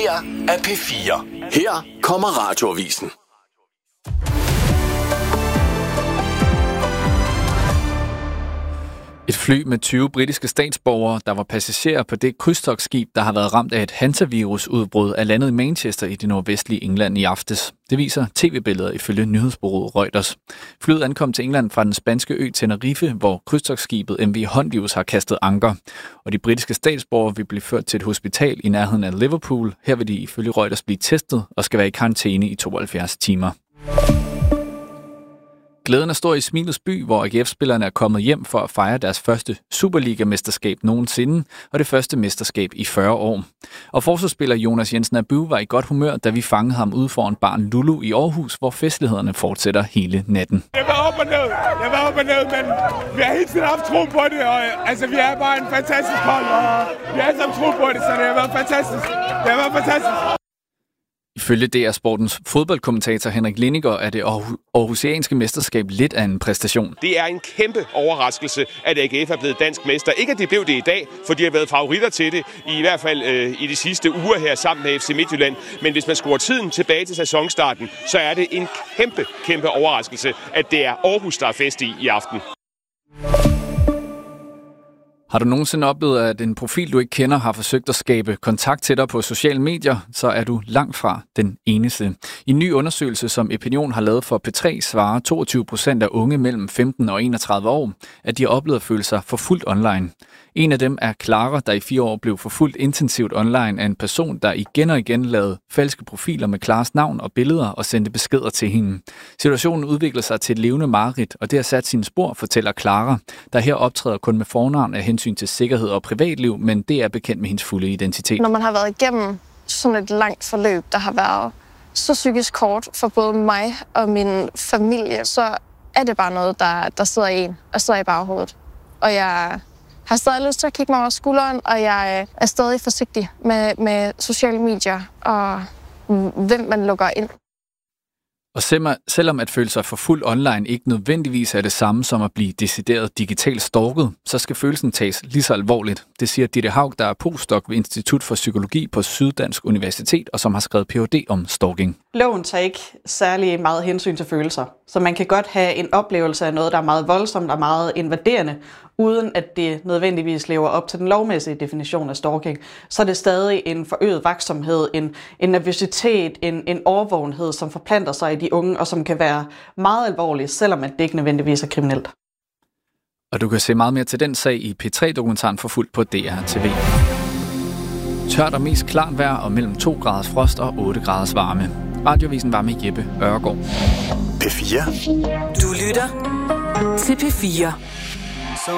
her er P4. Her kommer Radioavisen. Et fly med 20 britiske statsborgere, der var passagerer på det krydstogtskib, der har været ramt af et hantavirusudbrud, er landet i Manchester i det nordvestlige England i aftes. Det viser tv-billeder ifølge nyhedsbureauet Reuters. Flyet ankom til England fra den spanske ø Tenerife, hvor krydstogtskibet MV Hondius har kastet anker. Og de britiske statsborgere vil blive ført til et hospital i nærheden af Liverpool. Her vil de ifølge Reuters blive testet og skal være i karantæne i 72 timer. Glæden er stor i Smilets by, hvor AGF-spillerne er kommet hjem for at fejre deres første Superliga-mesterskab nogensinde, og det første mesterskab i 40 år. Og forsvarsspiller Jonas Jensen Abu var i godt humør, da vi fangede ham ude foran baren Lulu i Aarhus, hvor festlighederne fortsætter hele natten. Jeg var op og ned, men vi har hele tiden haft tro på det, og vi er bare en fantastisk hold, og vi har alle sammen tro på det, så det har været fantastisk. Det har været fantastisk. Ifølge DR Sportens fodboldkommentator Henrik Lindiger er det aarhusianske mesterskab lidt af en præstation. Det er en kæmpe overraskelse, at AGF er blevet dansk mester. Ikke at de blev det i dag, for de har været favoritter til det, i hvert fald i de sidste uger her sammen med FC Midtjylland. Men hvis man skruer tiden tilbage til sæsonstarten, så er det en kæmpe overraskelse, at det er Aarhus, der er fest i aften. Har du nogensinde oplevet, at en profil, du ikke kender, har forsøgt at skabe kontakt til dig på sociale medier, så er du langt fra den eneste. I en ny undersøgelse, som Opinion har lavet for P3, svarer 22% af unge mellem 15 og 31 år, at de har oplevet at føle sig forfulgt online. En af dem er Clara, der i 4 år blev forfulgt intensivt online af en person, der igen og igen lavede falske profiler med Claras navn og billeder og sendte beskeder til hende. Situationen udvikler sig til et levende mareridt, og det har sat sine spor, fortæller Clara, der her optræder kun med fornavn af hensyn til sikkerhed og privatliv, men det er bekendt med hendes fulde identitet. Når man har været igennem sådan et langt forløb, der har været så psykisk hårdt for både mig og min familie, så er det bare noget, der sidder i en og sidder i baghovedet. Og jeg har stadig lyst til at kigge mig over skulderen, og jeg er stadig forsigtig med sociale medier og hvem man lukker ind. Og selvom at føle sig forfulgt online ikke nødvendigvis er det samme som at blive decideret digitalt stalket, så skal følelsen tages lige så alvorligt. Det siger Ditte Haug, der er postdoc ved Institut for Psykologi på Syddansk Universitet, og som har skrevet Ph.D. om stalking. Loven tager ikke særlig meget hensyn til følelser, så man kan godt have en oplevelse af noget, der er meget voldsomt og meget invaderende, uden at det nødvendigvis lever op til den lovmæssige definition af stalking. Så er det stadig en forøget vaksomhed, en nervøsitet, en overvågenhed, som forplanter sig i de unge, og som kan være meget alvorlig, selvom det ikke nødvendigvis er kriminelt. Og du kan se meget mere til den sag i P3-dokumentaren Forfulgt på DR TV. Tørt og mest klart vejr og mellem 2 graders frost og 8 graders varme. Radioavisen var med Jeppe Ørgaard. P4. Du lytter til P4.